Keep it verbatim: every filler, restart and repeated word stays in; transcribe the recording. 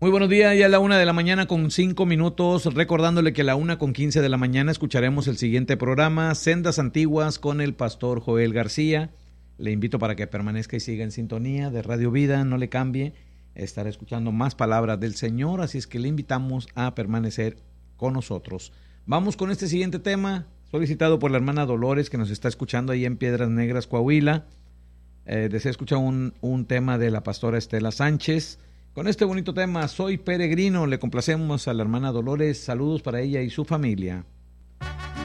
Muy buenos días, ya a la una de la mañana con cinco minutos, recordándole que a la una con quince de la mañana escucharemos el siguiente programa, Sendas Antiguas, con el pastor Joel García. Le invito para que permanezca y siga en sintonía de Radio Vida, no le cambie, estará escuchando más palabras del Señor, así es que le invitamos a permanecer con nosotros. Vamos con este siguiente tema, solicitado por la hermana Dolores, que nos está escuchando ahí en Piedras Negras, Coahuila. Eh, desea escuchar un, un tema de la pastora Estela Sánchez. Con este bonito tema, Soy Peregrino, le complacemos a la hermana Dolores. Saludos para ella y su familia.